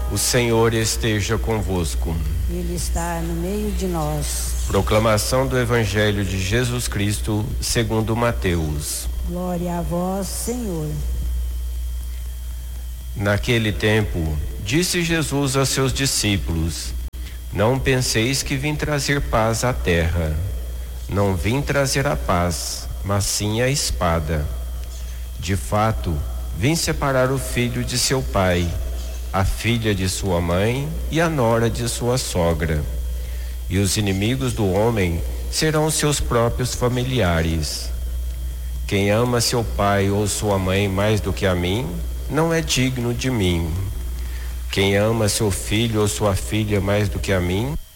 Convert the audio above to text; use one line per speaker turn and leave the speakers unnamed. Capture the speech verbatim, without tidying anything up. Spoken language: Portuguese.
O Senhor esteja convosco.
Ele está no meio de nós.
Proclamação do Evangelho de Jesus Cristo segundo Mateus.
Glória a vós, Senhor.
Naquele tempo, disse Jesus a seus discípulos: Não penseis que vim trazer paz à terra. Não vim trazer a paz, mas sim a espada. De fato, vim separar o filho de seu pai, a filha de sua mãe e a nora de sua sogra. E os inimigos do homem serão seus próprios familiares. Quem ama seu pai ou sua mãe mais do que a mim, não é digno de mim. Quem ama seu filho ou sua filha mais do que a mim,